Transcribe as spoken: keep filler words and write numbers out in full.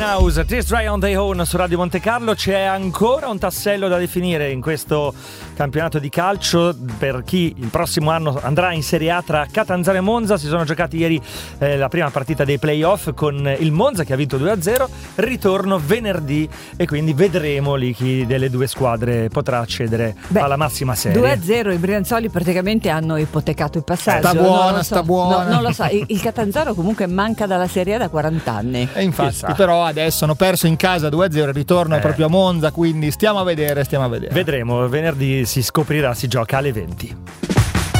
Winehouse, Tears Dry on Their Own su Radio Monte Carlo. C'è ancora un tassello da definire in questo campionato di calcio per chi il prossimo anno andrà in Serie A tra Catanzaro e Monza. Si sono giocati ieri eh, la prima partita dei playoff con il Monza che ha vinto due a zero, ritorno venerdì e quindi vedremo lì chi delle due squadre potrà accedere Beh, alla massima serie. due a zero i Brianzoli praticamente hanno ipotecato il passaggio. Sta buona, non so. sta buona. No, non lo so, il, il Catanzaro comunque manca dalla Serie A da quaranta anni. E infatti, però adesso hanno perso in casa due a zero, il ritorno eh. è proprio a Monza, quindi stiamo a vedere, stiamo a vedere. Vedremo, venerdì si scoprirà, si gioca alle venti.